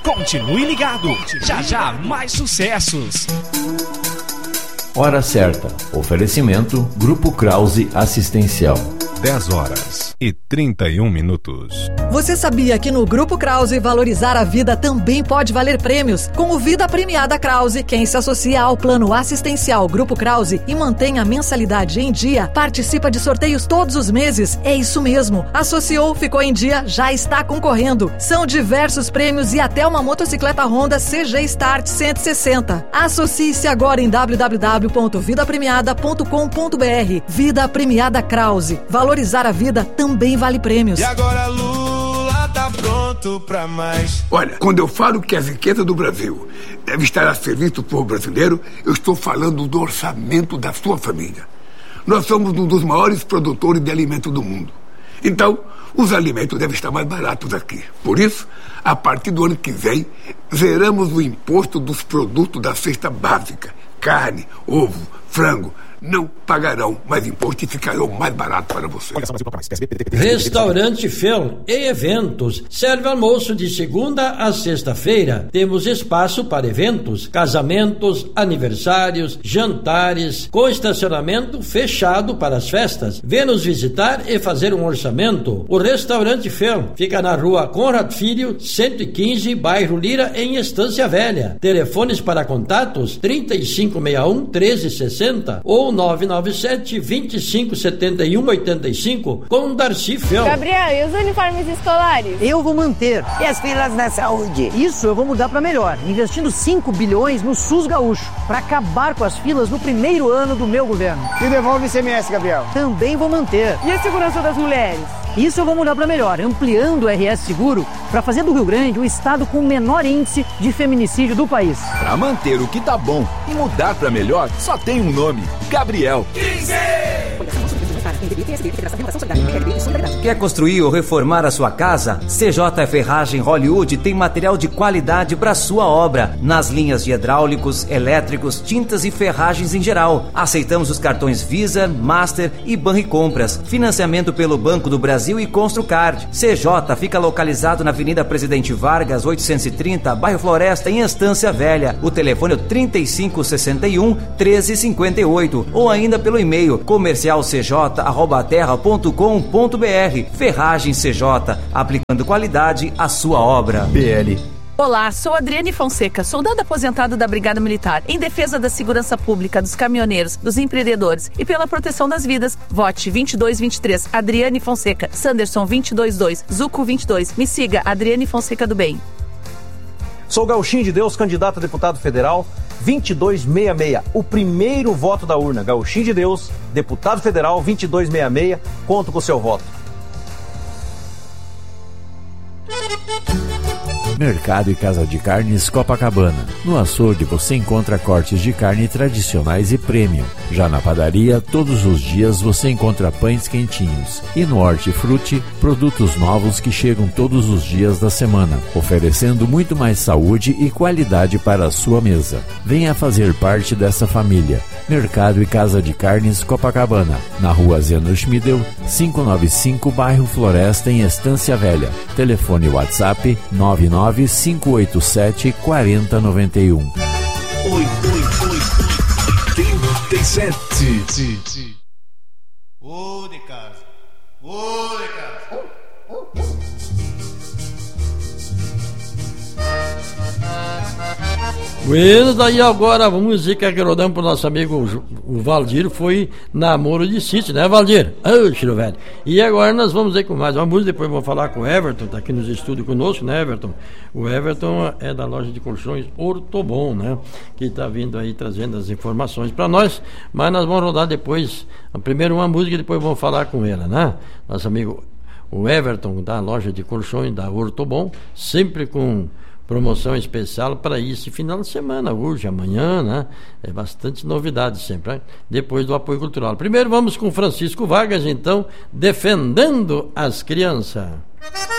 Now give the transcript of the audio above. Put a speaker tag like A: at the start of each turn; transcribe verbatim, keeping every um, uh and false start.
A: Continue ligado, já já mais sucessos.
B: Hora certa. Oferecimento Grupo Krause Assistencial.
C: dez horas e trinta e um minutos.
D: Você sabia que no Grupo Krause valorizar a vida também pode valer prêmios? Com o Vida Premiada Krause, quem se associa ao plano assistencial Grupo Krause e mantém a mensalidade em dia, participa de sorteios todos os meses. É isso mesmo. Associou, ficou em dia, já está concorrendo. São diversos prêmios e até uma motocicleta Honda C G Start cento e sessenta. Associe-se agora em w w w ponto vida premiada ponto com ponto b r. Vida Premiada Krause. Valorizar a vida também vale prêmios.
E: E agora Lula tá pronto pra mais.
F: Olha, quando eu falo que a riqueza do Brasil deve estar a serviço do povo brasileiro, eu estou falando do orçamento da sua família. Nós somos um dos maiores produtores de alimentos do mundo. Então, os alimentos devem estar mais baratos aqui. Por isso, a partir do ano que vem, zeramos o imposto dos produtos da cesta básica. Carne, ovo, frango. Não pagarão mais imposto e ficarão mais barato para você.
G: Restaurante Fel e Eventos. Serve almoço de segunda a sexta-feira. Temos espaço para eventos, casamentos, aniversários, jantares, com estacionamento fechado para as festas. Vê nos visitar e fazer um orçamento. O Restaurante Fel fica na rua Conrad Filho, cento e quinze, bairro Lira, em Estância Velha. Telefones para contatos trinta e cinco sessenta e um, treze sessenta ou nove nove sete, vinte e cinco, setenta e um, oitenta e cinco com Darcy Fel.
H: Gabriel, e os uniformes escolares?
I: Eu vou manter.
J: E as filas da saúde?
I: Isso eu vou mudar para melhor, investindo cinco bilhões no SUS Gaúcho, para acabar com as filas no primeiro ano do meu governo.
J: E devolve o I C M S, Gabriel?
I: Também vou manter.
H: E a segurança das mulheres?
I: Isso eu vou mudar para melhor, ampliando o R S Seguro para fazer do Rio Grande o estado com o menor índice de feminicídio do país.
K: Para manter o que tá bom e mudar para melhor, só tem um nome: Gabriel.
L: Quer construir ou reformar a sua casa? C J Ferragem Hollywood tem material de qualidade para sua obra, nas linhas de hidráulicos, elétricos, tintas e ferragens em geral. Aceitamos os cartões Visa, Master e Banricompras. Financiamento pelo Banco do Brasil e Construcard. C J fica localizado na Avenida Presidente Vargas, oitocentos e trinta, bairro Floresta, em Estância Velha. O telefone é trinta e cinco sessenta e um, treze cinquenta e oito ou ainda pelo e-mail comercial c j arroba terra ponto com ponto b r. Ferragem C J, aplicando qualidade à sua obra.
B: B L.
M: Olá, sou Adriane Fonseca, soldado aposentado da Brigada Militar. Em defesa da segurança pública, dos caminhoneiros, dos empreendedores e pela proteção das vidas, vote vinte e dois vinte e três, Adriane Fonseca, Sanderson vinte e dois dois, Zuco vinte e dois. Me siga, Adriane Fonseca do Bem.
N: Sou Gauchinho de Deus, candidato a deputado federal, vinte e dois sessenta e seis, o primeiro voto da urna. Gauchinho de Deus, deputado federal, vinte e dois sessenta e seis, conto com o seu voto.
B: Mercado e Casa de Carnes Copacabana. No açougue você encontra cortes de carne tradicionais e premium. Já na padaria, todos os dias você encontra pães quentinhos. E no Hortifruti, produtos novos que chegam todos os dias da semana, oferecendo muito mais saúde e qualidade para a sua mesa. Venha fazer parte dessa família. Mercado e Casa de Carnes Copacabana, na rua Zeno Schmidel, quinhentos e noventa e cinco, bairro Floresta, em Estância Velha. Telefone WhatsApp nove nove cinco oito sete, quatro zero nove um.
E: oitenta e sete. Ô de casa. Ô de casa.
G: Bueno, daí agora a música que rodamos pro nosso amigo o Valdir foi Namoro de Sítio, né, Valdir? Ô, Chiro velho. E agora nós vamos aí com mais uma música, depois vamos falar com o Everton, tá aqui nos estúdios conosco, né, Everton? O Everton é da loja de colchões Ortobon, né? Que tá vindo aí trazendo as informações para nós, mas nós vamos rodar depois, primeiro uma música e depois vamos falar com ela, né? Nosso amigo o Everton da loja de colchões da Ortobon, sempre com promoção especial para esse final de semana, hoje, amanhã, né? É bastante novidade sempre, né? Depois do apoio cultural. Primeiro vamos com Francisco Vargas, então, defendendo as crianças.